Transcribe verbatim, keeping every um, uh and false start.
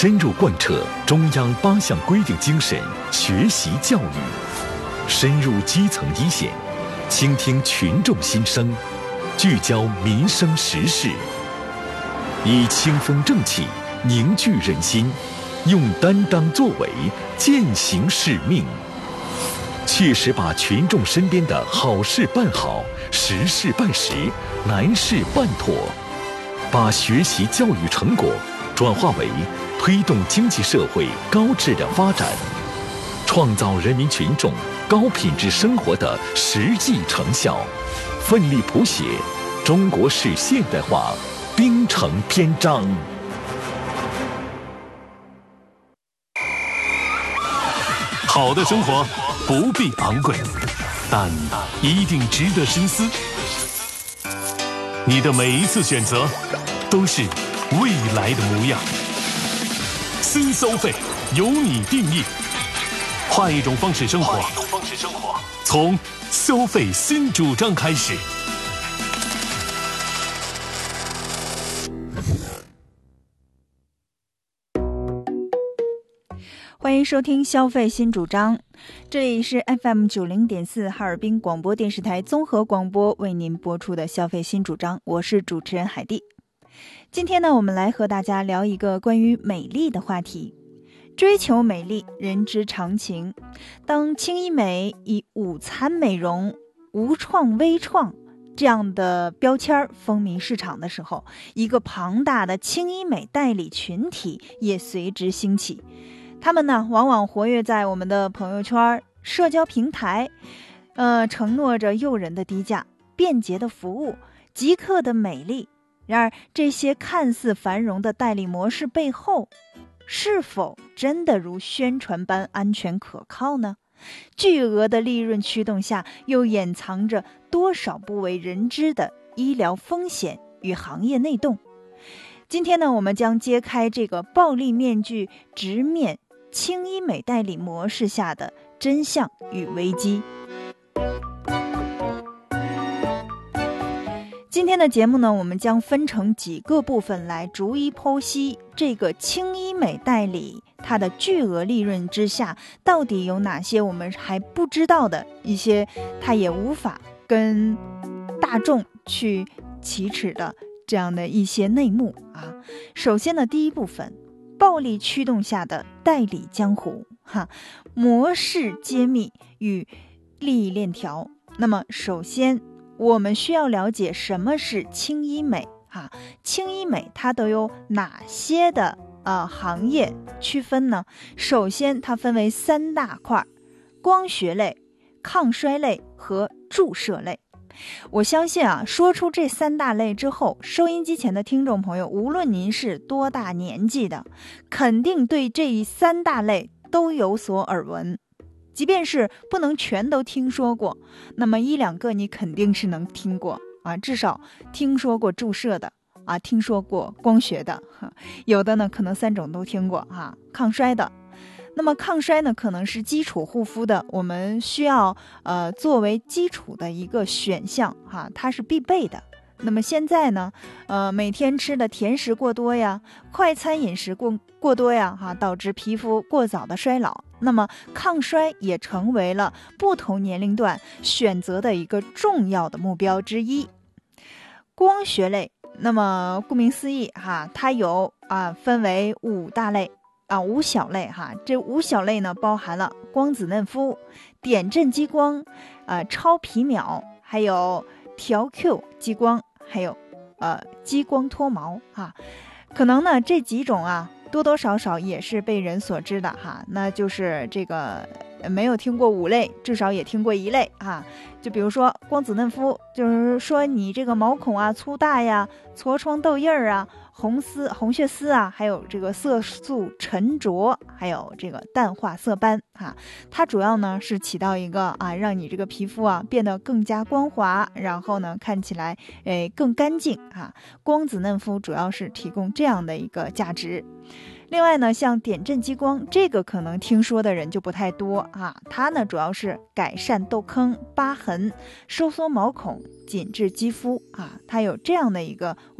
深入贯彻中央八项规定精神学习教育，深入基层一线，倾听群众心声，聚焦民生时事，以清风正气凝聚人心，用担当作为践行使命，切实把群众身边的好事办好，实事办实，难事办妥，把学习教育成果转化为推动经济社会高质量发展，创造人民群众高品质生活的实际成效，奋力谱写中国式现代化兵程篇章。 好的生活不必昂贵，但一定值得深思。你的每一次选择都是未来的模样。新消费由你定义，换一种方式生活，从消费新主张开始。 欢迎收听消费新主张，这里是 F M 九零点四哈尔滨广播电视台综合广播为您播出的消费新主张，我是主持人海蒂。今天呢，我们来和大家聊一个关于美丽的话题。追求美丽，人之常情。当轻医美以午餐美容、无创微创这样的标签风靡市场的时候，一个庞大的轻医美代理群体也随之兴起。他们呢，往往活跃在我们的朋友圈、社交平台，呃，承诺着诱人的低价、便捷的服务、即刻的美丽。然而，这些看似繁荣的代理模式背后，是否真的如宣传般安全可靠呢？巨额的利润驱动下，又掩藏着多少不为人知的医疗风险与行业内洞？今天呢，我们将揭开这个暴力面具直面轻医美代理模式下的真相与危机。今天的节目呢，我们将分成几个部分来逐一剖析这个轻医美代理它的巨额利润之下，到底有哪些我们还不知道的一些，它也无法跟大众去启齿的这样的一些内幕啊。首先呢，第一部分，暴力驱动下的代理江湖哈，模式揭秘与利益链条。那么首先我们需要了解什么是轻医美哈，轻医美它都有哪些的呃行业区分呢？首先它分为三大块，光学类、抗衰类和注射类。我相信啊，说出这三大类之后，收音机前的听众朋友，无论您是多大年纪的，肯定对这三大类都有所耳闻。即便是不能全都听说过，那么一两个你肯定是能听过啊，至少听说过注射的啊，听说过光学的，有的呢可能三种都听过哈、啊。抗衰的，那么抗衰呢可能是基础护肤的，我们需要呃作为基础的一个选项哈、啊，它是必备的。那么现在呢，呃，每天吃的甜食过多呀，快餐饮食过过多呀，哈、啊，导致皮肤过早的衰老。那么抗衰也成为了不同年龄段选择的一个重要的目标之一。光学类，那么顾名思义哈，它有啊分为五大类啊五小类哈。这五小类呢，包含了光子嫩肤、点阵激光、啊超皮秒，还有调 Q 激光。还有呃激光脱毛哈，可能呢这几种啊多多少少也是被人所知的哈，那就是这个没有听过五类，至少也听过一类哈。就比如说光子嫩肤，就是说你这个毛孔啊粗大呀、痤疮痘印儿啊、红丝红血丝啊，还有这个色素沉着，还有这个淡化色斑哈。它主要呢是起到一个啊让你这个皮肤啊变得更加光滑，然后呢看起来诶更干净啊。光子嫩肤主要是提供这样的一个价值。另外呢，像点阵激光，这个可能听说的人就不太多啊。它呢主要是改善痘坑、疤痕、收缩毛孔、紧致肌肤啊，它有这样的一个